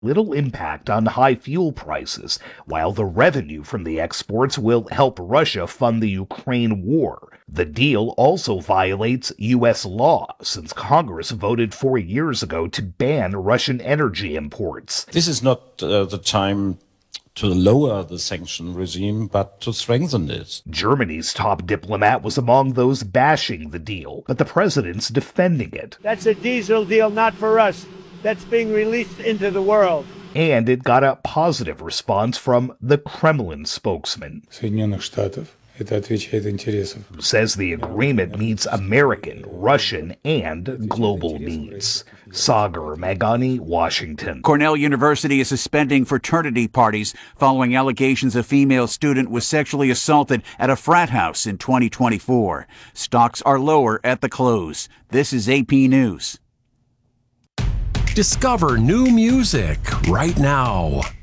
little impact on high fuel prices, while the revenue from the exports will help Russia fund the Ukraine war. The deal also violates U.S. law, since Congress voted 4 years ago to ban Russian energy imports. This is not the time to lower the sanction regime, but to strengthen it. Germany's top diplomat was among those bashing the deal, but the president's defending it. That's a diesel deal not for us. That's being released into the world. And it got a positive response from the Kremlin spokesman, who says the agreement meets American, Russian, and global needs. Sagar Meghani, Washington. Cornell University is suspending fraternity parties following allegations a female student was sexually assaulted at a frat house in 2024. Stocks are lower at the close. This is AP News. Discover new music right now.